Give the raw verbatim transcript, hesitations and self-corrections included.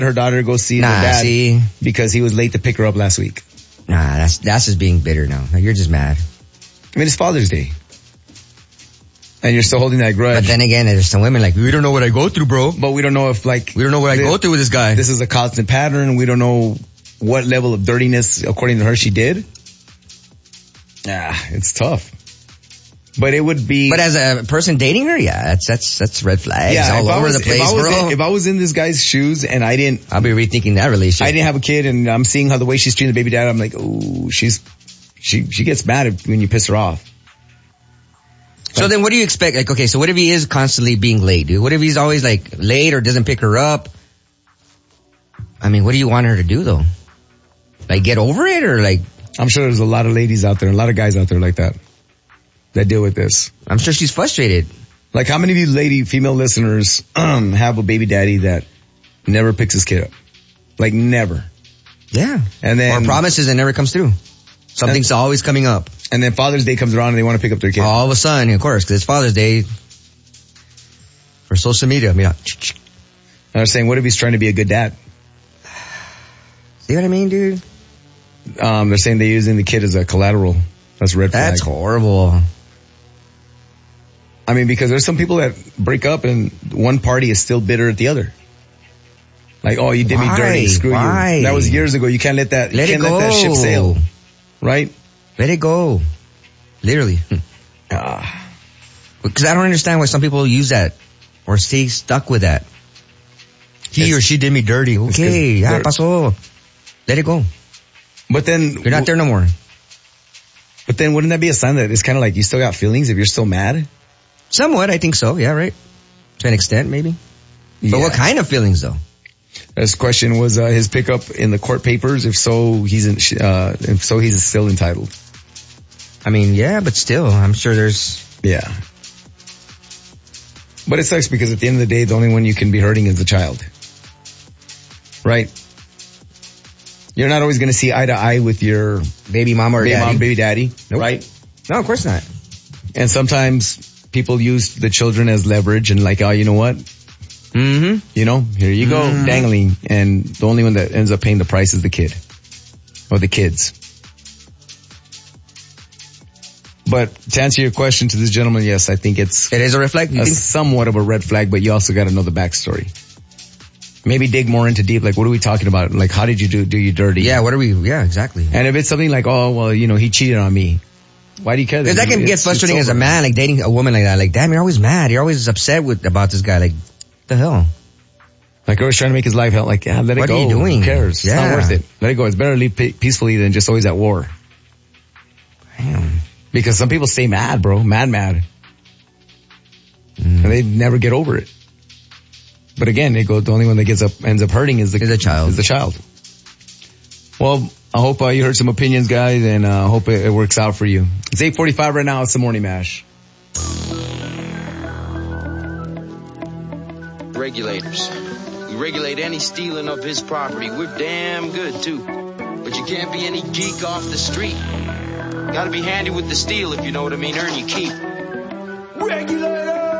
her daughter go see nah, her dad see? because he was late to pick her up last week. Nah, that's that's just being bitter now. You're just mad. I mean, it's Father's Day. And you're still holding that grudge. But then again, there's some women like, we don't know what I go through, bro. But we don't know if like... We don't know what I this, go through with this guy. This is a constant pattern. We don't know what level of dirtiness, according to her, she did. Ah, it's tough. But it would be... But as a person dating her, yeah, that's that's that's red flags yeah, all over was, the place, if I was bro. In, if I was in this guy's shoes and I didn't... I'll be rethinking that relationship. I didn't have a kid and I'm seeing how the way she's treating the baby dad, I'm like, oh, she's... She she gets mad when you piss her off. So then what do you expect? Like, okay, so what if he is constantly being late, dude? What if he's always like late or doesn't pick her up? I mean, what do you want her to do though? Like get over it or like... I'm sure there's a lot of ladies out there, a lot of guys out there like that, that deal with this. I'm sure she's frustrated. Like how many of you lady, female listeners um, have a baby daddy that never picks his kid up? Like never. Yeah. And then... Or promises and never comes through. Something's and, always coming up. And then Father's Day comes around and they want to pick up their kid. All of a sudden, of course, because it's Father's Day for social media. I mean, they're saying, what if he's trying to be a good dad? See what I mean, dude? Um, they're saying they're using the kid as a collateral. That's red flag. That's horrible. I mean, because there's some people that break up and one party is still bitter at the other. Like, oh, you did Why? me dirty. Screw Why? you. That was years ago. You can't let that, let you can't it go. let that ship sail. Right? Let it go. Literally. Ah. Because I don't understand why some people use that or stay stuck with that. He it's, or she did me dirty. Okay, ya pasó. Let it go. But then... You're not there no more. But then wouldn't that be a sign that it's kind of like you still got feelings if you're still mad? Somewhat, I think so. Yeah, right. To an extent, maybe. But yeah. What kind of feelings though? This question was uh, his pickup in the court papers. If so, he's in, uh, if so, he's still entitled. I mean, yeah, but still, I'm sure there's... Yeah. But it sucks because at the end of the day, the only one you can be hurting is the child. Right? You're not always going to see eye to eye with your baby mama or baby daddy. mom, baby daddy, Nope. right? No, of course not. And sometimes people use the children as leverage and like, oh, you know what? Mm-hmm. You know, here you go, mm-hmm. dangling. And the only one that ends up paying the price is the kid. Or the kids. But to answer your question to this gentleman, yes, I think it's... It is a red flag? A somewhat of a red flag, but you also got to know the backstory. Maybe dig more into deep, like what are we talking about? Like how did you do, do you dirty? Yeah, what are we, yeah, exactly. And if it's something like, oh, well, you know, he cheated on me. Why do you care? Because that can it's, get frustrating as a man, like dating a woman like that. Like, damn, you're always mad. You're always upset with about this guy. Like, what the hell? Like, always trying to make his life hell. Like, yeah, let it what go. What are you doing? Who cares? Yeah. It's not worth it. Let it go. It's better to live peacefully than just always at war. Damn. Because some people stay mad, bro. Mad, mad. Mm. And they never get over it. But again, they go, the only one that gets up, ends up hurting is the, is the child. Is the child. Well, I hope uh, you heard some opinions, guys, and I uh, hope it, it works out for you. It's eight forty-five right now. It's the Morning Mash. Regulators. We regulate any stealing of his property. We're damn good, too. But you can't be any geek off the street. Gotta be handy with the steel, if you know what I mean. Earn your keep. Regulators.